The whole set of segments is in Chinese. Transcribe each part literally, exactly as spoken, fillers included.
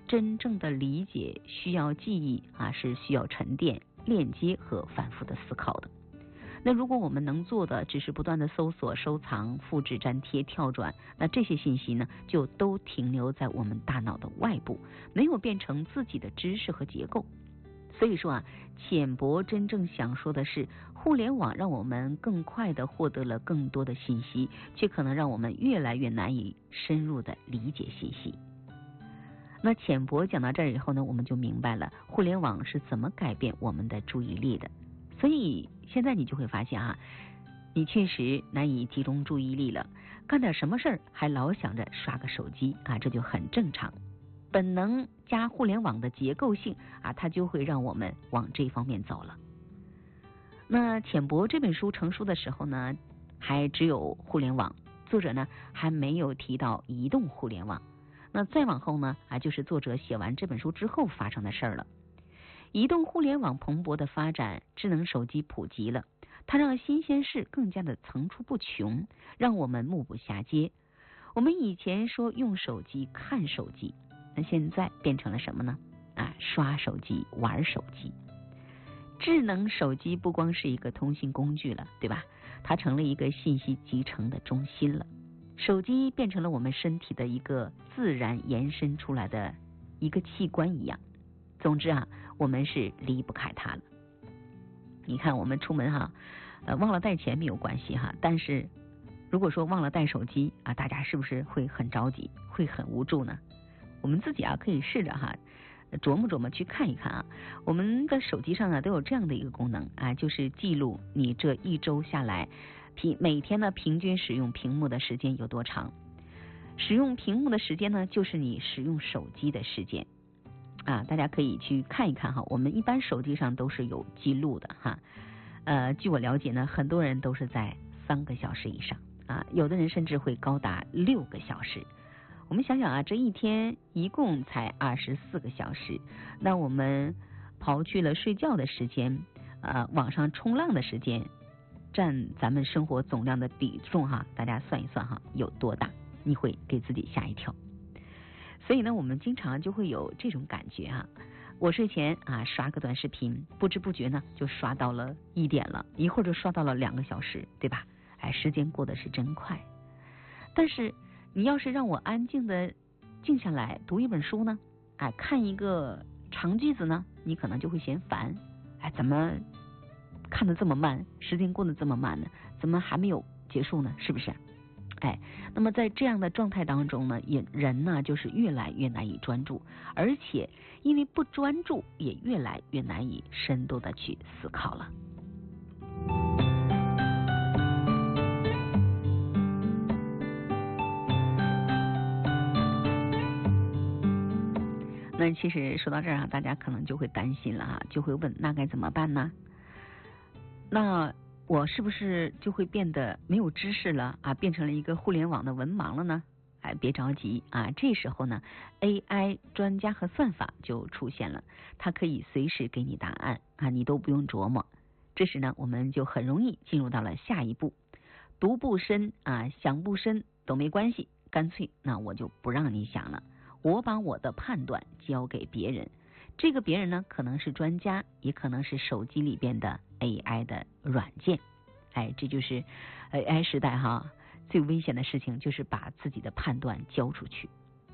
真正的理解需要记忆啊，是需要沉淀、链接和反复的思考的。那如果我们能做的只是不断的搜索、收藏、复制、粘贴、跳转，那这些信息呢，就都停留在我们大脑的外部，没有变成自己的知识和结构。所以说啊，浅薄真正想说的是，互联网让我们更快的获得了更多的信息，却可能让我们越来越难以深入的理解信息。那浅薄讲到这儿以后呢，我们就明白了互联网是怎么改变我们的注意力的。所以现在你就会发现啊，你确实难以集中注意力了，干点什么事儿还老想着刷个手机啊，这就很正常。本能加互联网的结构性啊，它就会让我们往这方面走了。那浅薄这本书成书的时候呢，还只有互联网，作者呢还没有提到移动互联网。那再往后呢啊，就是作者写完这本书之后发生的事儿了。移动互联网蓬勃的发展，智能手机普及了，它让新鲜事更加的层出不穷，让我们目不暇接。我们以前说用手机看手机，那现在变成了什么呢？啊，刷手机玩手机。智能手机不光是一个通信工具了，对吧？它成了一个信息集成的中心了。手机变成了我们身体的一个自然延伸出来的一个器官一样。总之啊，我们是离不开它了。你看我们出门哈，呃，忘了带钱没有关系哈，但是如果说忘了带手机啊，大家是不是会很着急，会很无助呢？我们自己啊可以试着哈，琢磨琢磨去看一看啊。我们的手机上呢都有这样的一个功能啊，就是记录你这一周下来平每天呢平均使用屏幕的时间有多长。使用屏幕的时间呢，就是你使用手机的时间。啊，大家可以去看一看哈，我们一般手机上都是有记录的哈。呃，据我了解呢，很多人都是在三个小时以上啊，有的人甚至会高达六个小时。我们想想啊，这一天一共才二十四个小时，那我们刨去了睡觉的时间，呃，网上冲浪的时间，占咱们生活总量的比重哈，大家算一算哈，有多大？你会给自己吓一跳。所以呢，我们经常就会有这种感觉啊，我睡前啊刷个短视频，不知不觉呢就刷到了一点了，一会儿就刷到了两个小时，对吧？哎，时间过得是真快。但是你要是让我安静的静下来读一本书呢，哎，看一个长句子呢，你可能就会嫌烦，哎，怎么看得这么慢，时间过得这么慢呢？怎么还没有结束呢？是不是？哎，那么在这样的状态当中呢，也人呢就是越来越难以专注，而且因为不专注，也越来越难以深度的去思考了。那其实说到这儿啊，大家可能就会担心了啊，就会问那该怎么办呢？那我是不是就会变得没有知识了啊，变成了一个互联网的文盲了呢？哎，别着急啊，这时候呢 A I 专家和算法就出现了，它可以随时给你答案啊，你都不用琢磨。这时呢，我们就很容易进入到了下一步，读不深啊，想不深都没关系，干脆那我就不让你想了，我把我的判断交给别人。这个别人呢，可能是专家，也可能是手机里边的 A I 的软件。哎，这就是 A I 时代哈，最危险的事情就是把自己的判断交出去。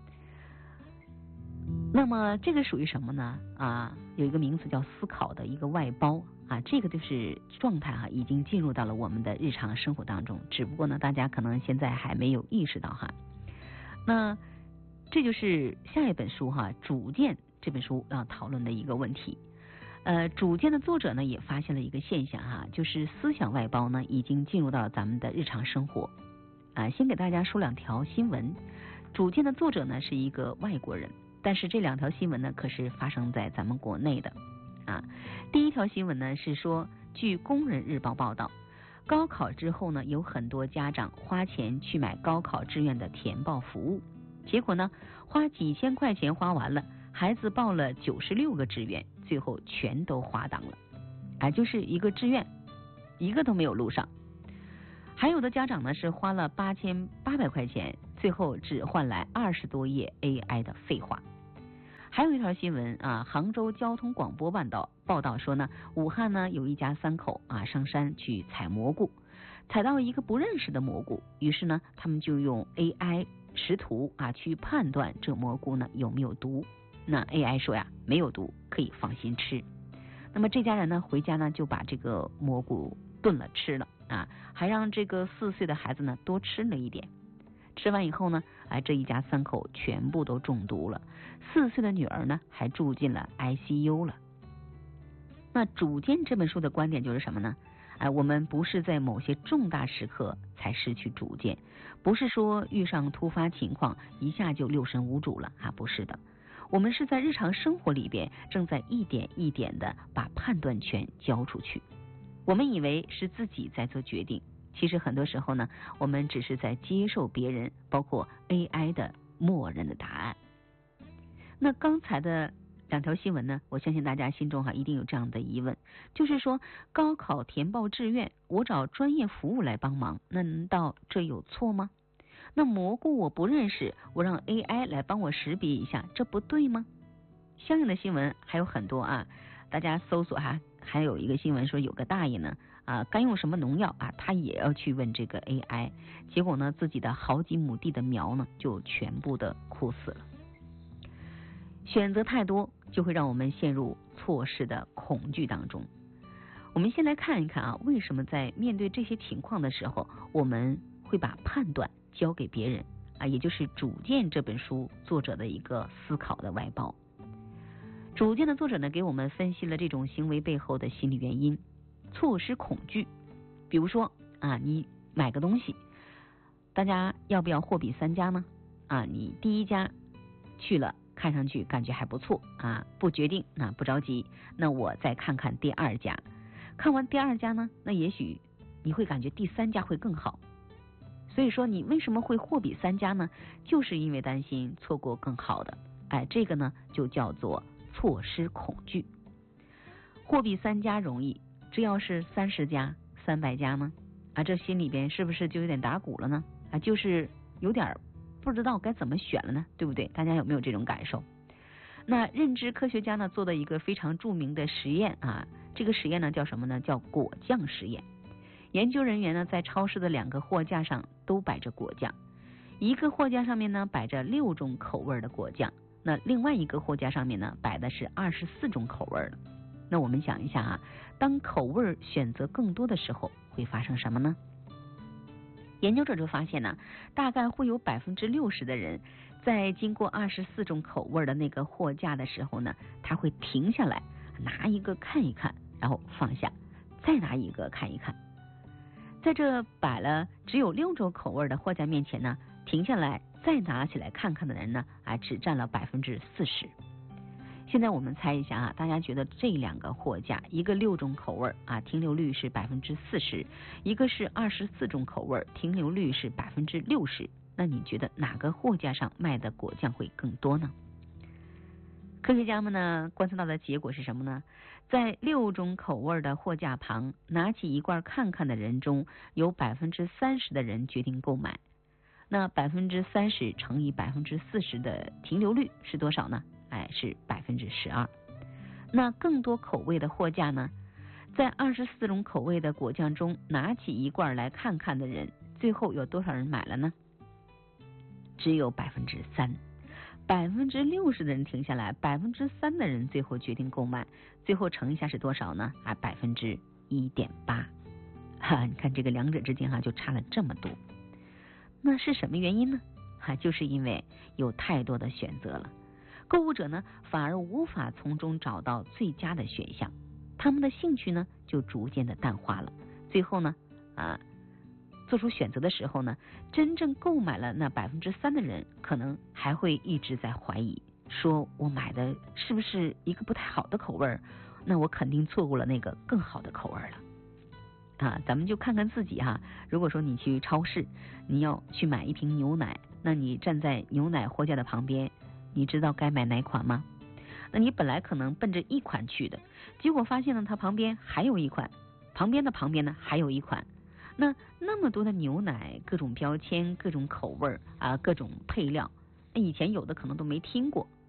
那么这个属于什么呢？啊，有一个名词叫思考的一个外包啊，这个就是状态哈，已经进入到了我们的日常生活当中，只不过呢，大家可能现在还没有意识到哈。那这就是下一本书哈，主见这本书要讨论的一个问题。呃，主见的作者呢也发现了一个现象哈，就是思想外包呢已经进入到咱们的日常生活。啊，先给大家说两条新闻。主见的作者呢是一个外国人，但是这两条新闻呢可是发生在咱们国内的。啊，第一条新闻呢是说，据工人日报报道，高考之后呢有很多家长花钱去买高考志愿的填报服务，结果呢花几千块钱花完了，孩子报了九十六个志愿，最后全都滑档了，啊，就是一个志愿一个都没有录上。还有的家长呢是花了八千八百块钱，最后只换来二十多页 A I 的废话。 还有一条新闻啊，杭州交通广播报道报道说呢，武汉呢有一家三口啊上山去采蘑菇，采到一个不认识的蘑菇，于是呢他们就用 A I 识图啊去判断这蘑菇呢有没有毒。那 A I 说呀没有毒，可以放心吃。那么这家人呢回家呢就把这个蘑菇炖了吃了啊，还让这个四岁的孩子呢多吃了一点。吃完以后呢，哎，这一家三口全部都中毒了，四岁的女儿呢还住进了 I C U 了。那主见这本书的观点就是什么呢？哎，我们不是在某些重大时刻才失去主见，不是说遇上突发情况一下就六神无主了啊，不是的。我们是在日常生活里边正在一点一点的把判断权交出去。我们以为是自己在做决定，其实很多时候呢，我们只是在接受别人，包括 A I 的默认的答案。那刚才的两条新闻呢，我相信大家心中哈一定有这样的疑问，就是说高考填报志愿，我找专业服务来帮忙，那难道这有错吗？那蘑菇我不认识，我让 A I 来帮我识别一下，这不对吗？相应的新闻还有很多啊，大家搜索哈。还有一个新闻说，有个大爷呢啊，该用什么农药啊，他也要去问这个 A I， 结果呢，自己的好几亩地的苗呢，就全部的枯死了。选择太多，就会让我们陷入错失的恐惧当中。我们先来看一看啊，为什么在面对这些情况的时候，我们会把判断交给别人啊，也就是《主见》这本书作者的一个思考的外包。主见的作者呢，给我们分析了这种行为背后的心理原因，错失恐惧。比如说啊，你买个东西，大家要不要货比三家呢？啊，你第一家去了，看上去感觉还不错啊，不决定，那不着急，那我再看看第二家。看完第二家呢，那也许你会感觉第三家会更好。所以说，你为什么会货比三家呢？就是因为担心错过更好的。哎，这个呢，就叫做错失恐惧。货比三家容易，这要是三十家、三百家呢？啊，这心里边是不是就有点打鼓了呢？啊，就是有点不知道该怎么选了呢，对不对？大家有没有这种感受？那认知科学家呢做的一个非常著名的实验啊，这个实验呢叫什么呢？叫果酱实验。研究人员呢在超市的两个货架上都摆着果酱，一个货架上面呢摆着六种口味的果酱。那另外一个货架上面呢摆的是二十四种口味的。那我们想一下啊，当口味选择更多的时候会发生什么呢？研究者就发现呢，大概会有百分之六十的人在经过二十四种口味的那个货架的时候呢，他会停下来拿一个看一看，然后放下，再拿一个看一看。在这摆了只有六种口味的货架面前呢，停下来再拿起来看看的人呢，啊，只占了百分之四十。现在我们猜一下啊，大家觉得这两个货架，一个六种口味啊，停留率是百分之四十，一个是二十四种口味，停留率是百分之六十。那你觉得哪个货架上卖的果酱会更多呢？科学家们呢观测到的结果是什么呢？在六种口味的货架旁，拿起一罐看看的人中，有百分之三十的人决定购买。那百分之三十乘以百分之四十的停留率是多少呢？哎，是百分之十二。那更多口味的货架呢？在二十四种口味的果酱中，拿起一罐来看看的人，最后有多少人买了呢？只有百分之三。百分之六十的人停下来，百分之三的人最后决定购买，最后乘一下是多少呢？啊，百分之一点八。哈，你看这个两者之间哈、啊、就差了这么多。那是什么原因呢？哈、啊，就是因为有太多的选择了。购物者呢，反而无法从中找到最佳的选项，他们的兴趣呢，就逐渐的淡化了。最后呢，啊，做出选择的时候呢，真正购买了那百分之三的人，可能还会一直在怀疑，说我买的是不是一个不太好的口味？那我肯定错过了那个更好的口味了。啊，咱们就看看自己哈、啊。如果说你去超市，你要去买一瓶牛奶，那你站在牛奶货架的旁边。你知道该买哪款吗？那你本来可能奔着一款去的，结果发现呢，它旁边还有一款，旁边的旁边呢还有一款。那那么多的牛奶，各种标签，各种口味啊，各种配料，以前有的可能都没听过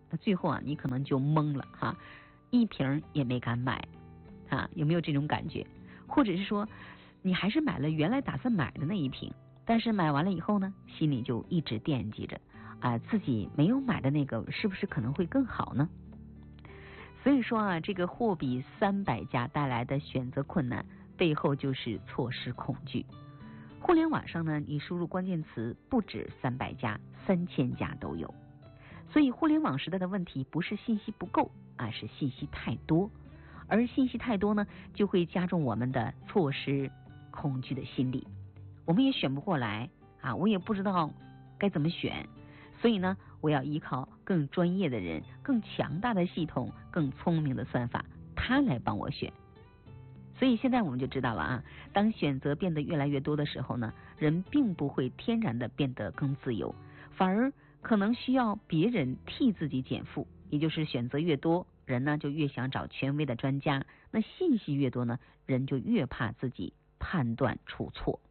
那最后啊，你可能就懵了哈，一瓶也没敢买啊，有没有这种感觉？或者是说，你还是买了原来打算买的那一瓶，但是买完了以后呢，心里就一直惦记着啊，自己没有买的那个是不是可能会更好呢？所以说啊，这个货比三百家带来的选择困难，背后就是错失恐惧。互联网上呢，你输入关键词不止三百家，三千家都有。所以互联网时代的问题不是信息不够啊，是信息太多。而信息太多呢，就会加重我们的错失恐惧的心理。我们也选不过来啊，我也不知道该怎么选。所以呢，我要依靠更专业的人、更强大的系统、更聪明的算法，他来帮我选。所以现在我们就知道了啊，当选择变得越来越多的时候呢，人并不会天然的变得更自由，反而可能需要别人替自己减负。也就是选择越多，人呢就越想找权威的专家，那信息越多呢，人就越怕自己判断出错。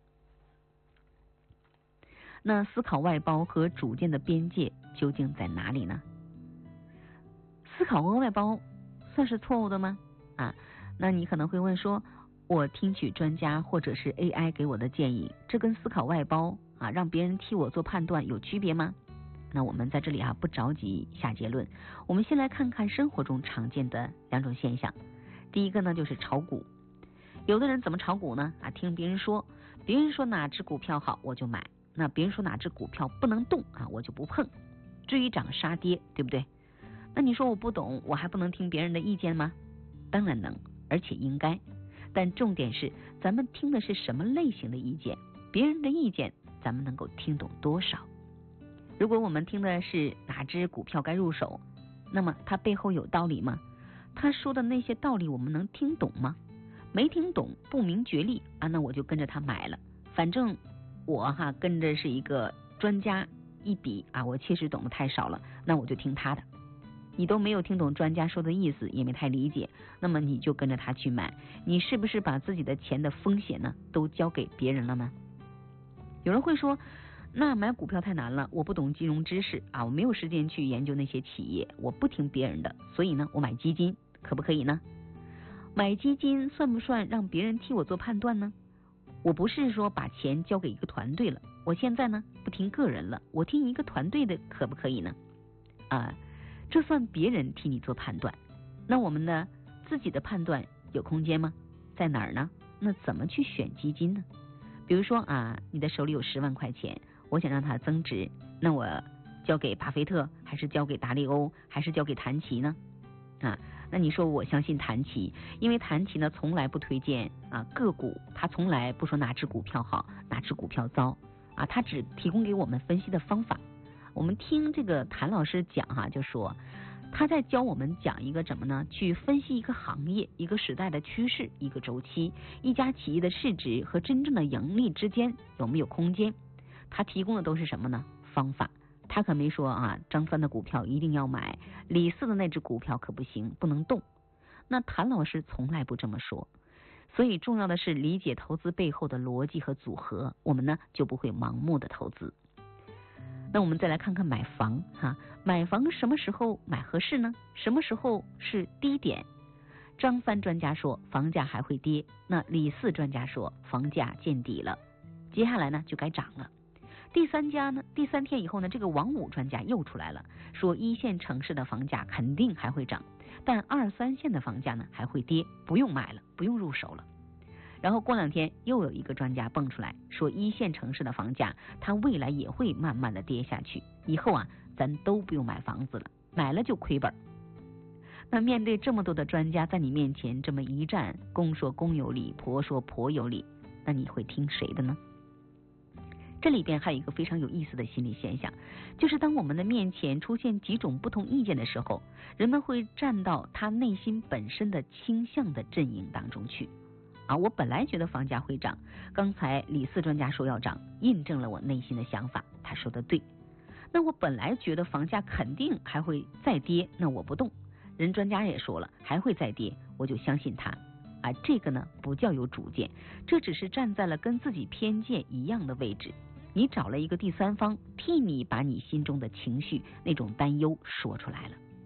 那思考外包和主见的边界究竟在哪里呢？思考和外包算是错误的吗？啊，那你可能会问说，我听取专家或者是 A I 给我的建议，这跟思考外包啊，让别人替我做判断有区别吗？那我们在这里啊不着急下结论，我们先来看看生活中常见的两种现象。第一个呢就是炒股，有的人怎么炒股呢？啊，听别人说，别人说哪只股票好我就买，那别人说哪只股票不能动啊，我就不碰，追涨杀跌，对不对？那你说我不懂，我还不能听别人的意见吗？当然能，而且应该。但重点是咱们听的是什么类型的意见，别人的意见咱们能够听懂多少。如果我们听的是哪只股票该入手，那么它背后有道理吗？他说的那些道理我们能听懂吗？没听懂，不明觉厉啊，那我就跟着他买了。反正我哈跟着是一个专家一比啊，我确实懂得太少了，那我就听他的。你都没有听懂专家说的意思，也没太理解，那么你就跟着他去买，你是不是把自己的钱的风险呢都交给别人了呢？有人会说，那买股票太难了，我不懂金融知识啊，我没有时间去研究那些企业，我不听别人的，所以呢我买基金可不可以呢？买基金算不算让别人替我做判断呢？我不是说把钱交给一个团队了，我现在呢不听个人了，我听一个团队的可不可以呢？啊，这算别人替你做判断，那我们呢自己的判断有空间吗？在哪儿呢？那怎么去选基金呢？比如说啊，你的手里有十万块钱，我想让它增值，那我交给巴菲特，还是交给达利欧，还是交给谭奇呢？啊，那你说我相信谭奇，因为谭奇呢从来不推荐啊个股，他从来不说哪只股票好，哪只股票糟啊，他只提供给我们分析的方法。我们听这个谭老师讲哈、啊，就说他在教我们讲一个什么呢？去分析一个行业、一个时代的趋势、一个周期、一家企业的市值和真正的盈利之间有没有空间？他提供的都是什么呢？方法。他可没说啊，张三的股票一定要买，李四的那只股票可不行，不能动。那谭老师从来不这么说。所以重要的是理解投资背后的逻辑和组合，我们呢就不会盲目的投资。那我们再来看看买房哈，买房什么时候买合适呢？什么时候是低点？张三专家说房价还会跌，那李四专家说房价见底了，接下来呢就该涨了。第三家呢，第三天以后呢，这个王五专家又出来了，说一线城市的房价肯定还会涨，但二三线的房价呢还会跌，不用买了，不用入手了。然后过两天又有一个专家蹦出来说，一线城市的房价它未来也会慢慢的跌下去，以后啊咱都不用买房子了，买了就亏本。那面对这么多的专家在你面前这么一站，公说公有理，婆说婆有理，那你会听谁的呢？这里边还有一个非常有意思的心理现象，就是当我们的面前出现几种不同意见的时候，人们会站到他内心本身的倾向的阵营当中去。啊，我本来觉得房价会涨，刚才李四专家说要涨，印证了我内心的想法，他说的对。那我本来觉得房价肯定还会再跌，那我不动，人专家也说了还会再跌，我就相信他。啊，这个呢不叫有主见，这只是站在了跟自己偏见一样的位置。你找了一个第三方替你把你心中的情绪那种担忧说出来了。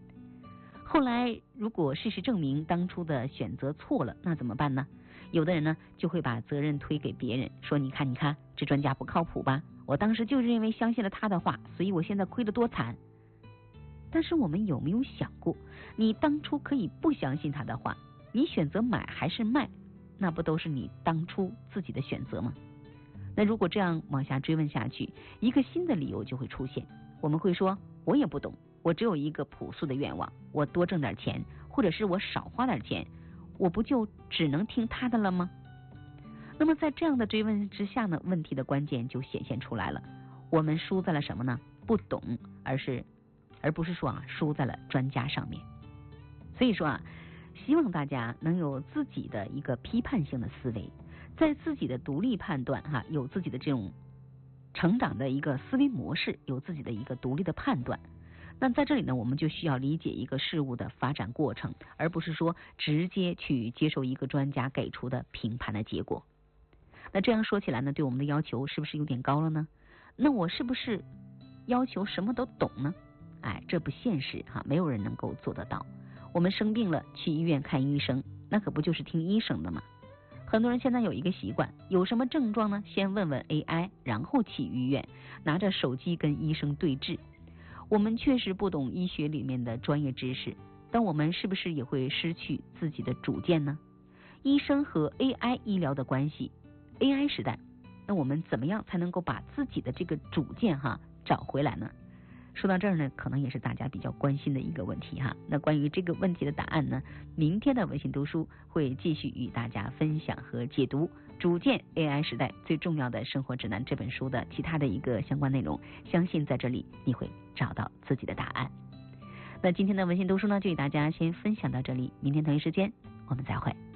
后来如果事实证明当初的选择错了，那怎么办呢？有的人呢就会把责任推给别人，说你看你看这专家不靠谱吧，我当时就是因为相信了他的话，所以我现在亏得多惨。但是我们有没有想过，你当初可以不相信他的话，你选择买还是卖，那不都是你当初自己的选择吗？那如果这样往下追问下去，一个新的理由就会出现，我们会说我也不懂，我只有一个朴素的愿望，我多挣点钱，或者是我少花点钱，我不就只能听他的了吗？那么在这样的追问之下呢，问题的关键就显现出来了，我们输在了什么呢？不懂，而是而不是说啊输在了专家上面。所以说啊，希望大家能有自己的一个批判性的思维，在自己的独立判断哈、啊，有自己的这种成长的一个思维模式，有自己的一个独立的判断。那在这里呢，我们就需要理解一个事物的发展过程，而不是说直接去接受一个专家给出的评判的结果。那这样说起来呢，对我们的要求是不是有点高了呢？那我是不是要求什么都懂呢？哎，这不现实哈、啊，没有人能够做得到。我们生病了去医院看医生，那可不就是听医生的吗？很多人现在有一个习惯，有什么症状呢？先问问 A I， 然后去医院，拿着手机跟医生对峙。我们确实不懂医学里面的专业知识，但我们是不是也会失去自己的主见呢？医生和 A I 医疗的关系 ，A I 时代，那我们怎么样才能够把自己的这个主见哈找回来呢？说到这儿呢，可能也是大家比较关心的一个问题哈。那关于这个问题的答案呢，明天的微信读书会继续与大家分享和解读《主见 A I 时代最重要的生活指南》这本书的其他的一个相关内容，相信在这里你会找到自己的答案。那今天的微信读书呢，就与大家先分享到这里，明天同一时间我们再会。